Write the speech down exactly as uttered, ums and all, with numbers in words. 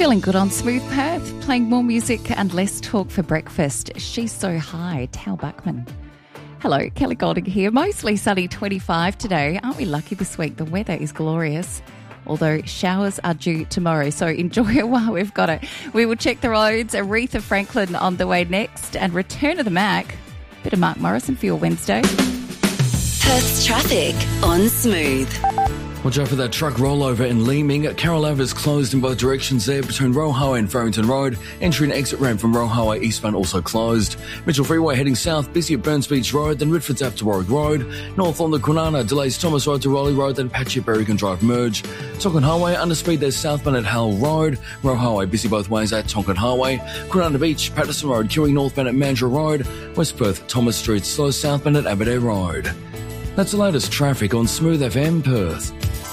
Feeling good on Smooth Perth, playing more music and less talk for breakfast. She's so high, Tal Buckman. Hello, Kelly Golding here. Mostly sunny twenty-five today. Aren't we lucky this week? The weather is glorious. Although showers are due tomorrow, so enjoy it while we've got it. We will check the roads. Aretha Franklin on the way next, and Return of the Mac. Bit of Mark Morrison for your Wednesday. Perth's traffic on Smooth. Watch out for that truck rollover in Leeming. Carroll Ave is closed in both directions there between Roe Highway and Farrington Road. Entry and exit ramp from Roe Highway eastbound also closed. Mitchell Freeway heading south, busy at Burns Beach Road, then Whitford's up to Warwick Road. North on the Kwinana delays Thomas Road to Raleigh Road, then patchy at Berrigan Drive merge. Tonkin Highway under speed there's southbound at Howell Road. Roe Highway busy both ways at Tonkin Highway. Kwinana Beach, Patterson Road queuing northbound at Mandurah Road. West Perth, Thomas Street slow southbound at Aberdare Road. That's the latest traffic on Smooth F M Perth.